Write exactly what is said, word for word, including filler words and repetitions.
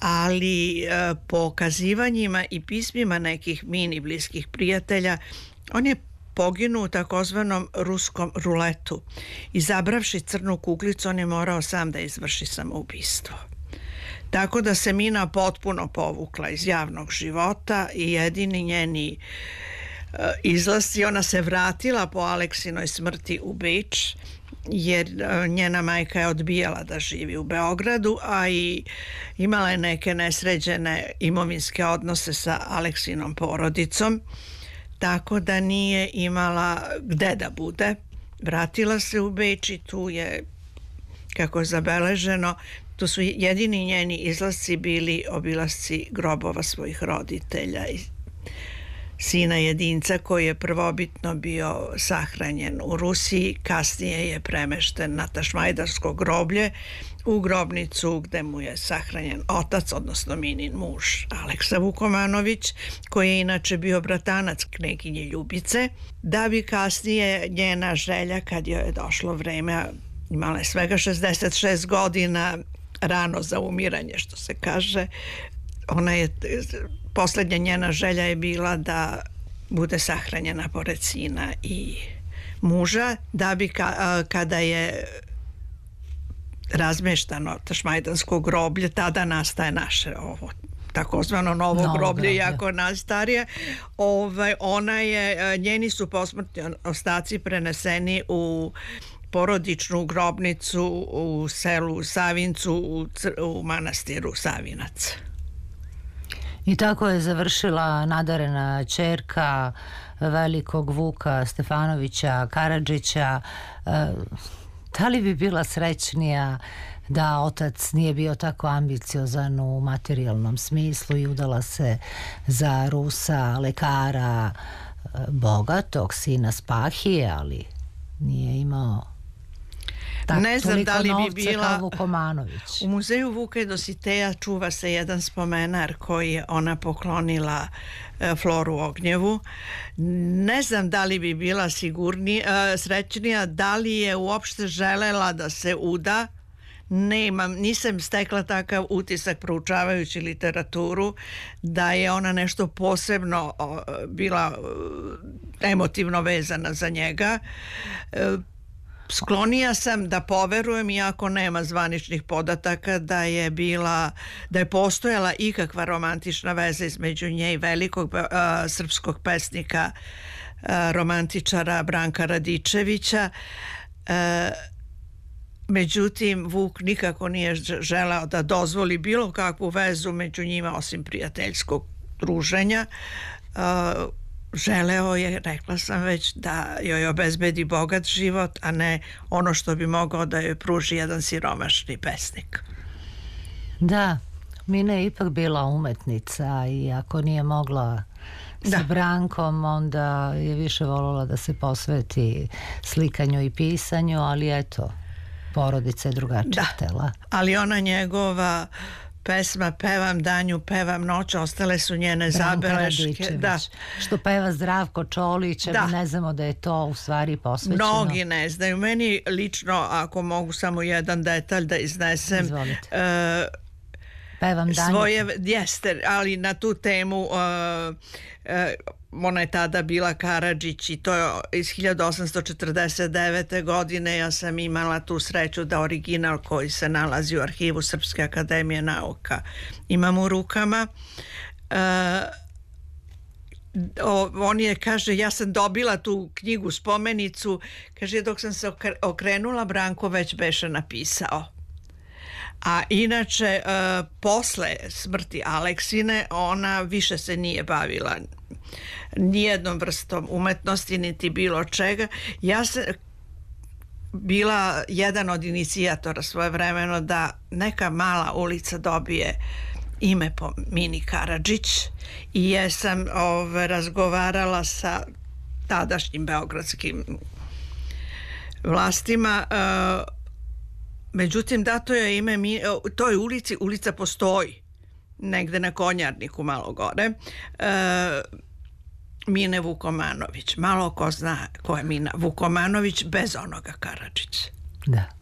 ali po kazivanjima i pismima nekih mini bliskih prijatelja, on je poginuo u takozvanom ruskom ruletu. Izabravši crnu kuglicu, on je morao sam da izvrši samoubistvo. Tako da se Mina potpuno povukla iz javnog života i jedini njeni izlasci, ona se vratila po Aleksinoj smrti u Beč, jer njena majka je odbijala da živi u Beogradu, a i imala je neke nesređene imovinske odnose sa Aleksinom porodicom, tako da nije imala gde da bude. Vratila se u Beč i tu je, kako je zabeleženo, tu su jedini njeni izlasci bili obilasci grobova svojih roditelja i sina jedinca koji je prvobitno bio sahranjen u Rusiji, kasnije je premešten na Tašmajdarsko groblje u grobnicu gde mu je sahranjen otac, odnosno Minin muž Aleksa Vukomanović, koji je inače bio bratanac kneginje Ljubice, da bi kasnije njena želja, kad joj je došlo vreme, imala je svega šezdeset šest godina, rano za umiranje, što se kaže, ona je, poslednja njena želja je bila da bude sahranjena pored sina i muža, da bi ka, kada je razmeštano Tašmajdansko groblje, tada nastaje naše ovo takozvano novo no, groblje, da, jako da. najstarije. Ovaj, ona je, njeni su posmrtni ostaci preneseni u porodičnu grobnicu u selu Savincu u, u manastiru Savinac. I tako je završila nadarena ćerka velikog Vuka Stefanovića Karadžića. Da li bi bila srećnija da otac nije bio tako ambiciozan u materijalnom smislu i udala se za Rusa, lekara, bogatog sina Spahije, ali nije imao tak, ne znam da li bi bila Vukomanović. U muzeju Vuka i Dositeja čuva se jedan spomenar koji je ona poklonila e, Floru Ognjevu. Ne znam da li bi bila sigurnija, e, srećnija, da li je uopšte želela da se uda. Nemam, nisam stekla takav utisak proučavajući literaturu da je ona nešto posebno o, bila emotivno vezana za njega. E, Sklonija sam da poverujem, iako nema zvaničnih podataka, da je bila, da je postojala ikakva romantična veza između nje i velikog uh, srpskog pesnika, uh, romantičara Branka Radičevića. Uh, međutim, Vuk nikako nije želeo da dozvoli bilo kakvu vezu među njima osim prijateljskog druženja. Uh, Želeo je, rekla sam već, da joj obezbedi bogat život, a ne ono što bi mogao da joj pruži jedan siromašni pesnik. Da, Mina je ipak bila umetnica i ako nije mogla sa da. Brankom, onda je više voljela da se posveti slikanju i pisanju, ali eto, porodica je drugačija htela. Ali ona njegova pesma Pevam danju, pevam noć, ostale su njene zabeleške. Da. Što peva Zdravko Čolić, da. Ne znamo da je to u stvari posvećeno. Mnogi ne znaju. Meni lično, ako mogu samo jedan detalj da iznesem, izvolite. Uh, Pevam danju. Svoje, jeste, ali na tu temu uh, uh, ona je tada bila Karadžić i to je iz hiljadu osamsto četrdeset devete. godine. Ja sam imala tu sreću da original koji se nalazi u arhivu Srpske akademije nauka imam u rukama. Uh, o, on je, kaže, ja sam dobila tu knjigu spomenicu, kaže, dok sam se okrenula, Branko već beše napisao. A inače, uh, posle smrti Aleksine, ona više se nije bavila nijednom vrstom umetnosti, niti bilo čega. Ja sam bila jedan od inicijatora svojevremeno da neka mala ulica dobije ime po Mini Karadžić i jesam ove, razgovarala sa tadašnjim beogradskim vlastima. Uh, Međutim, dato je ime toj ulici, ulica postoji negde na Konjarniku malo gore, e, Mine Vukomanović. Malo ko zna ko je Mina Vukomanović bez onoga Karadžić. Da.